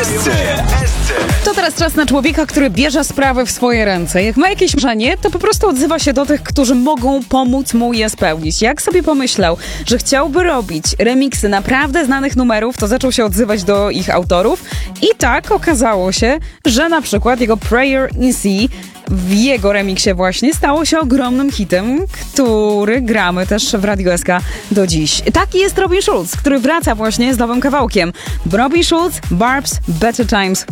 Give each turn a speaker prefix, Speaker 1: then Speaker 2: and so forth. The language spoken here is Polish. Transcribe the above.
Speaker 1: SC.
Speaker 2: To teraz czas na człowieka, który bierze sprawy w swoje ręce. Jak ma jakieś marzenie, to po prostu odzywa się do tych, którzy mogą pomóc mu je spełnić. Jak sobie pomyślał, że chciałby robić remiksy naprawdę znanych numerów, to zaczął się odzywać do ich autorów i tak okazało się, że na przykład jego Prayer in C w jego remiksie właśnie stało się ogromnym hitem, który gramy też w Radio SK do dziś. Taki jest Robin Schulz, który wraca właśnie z nowym kawałkiem. Robin Schulz, Barb's Better Times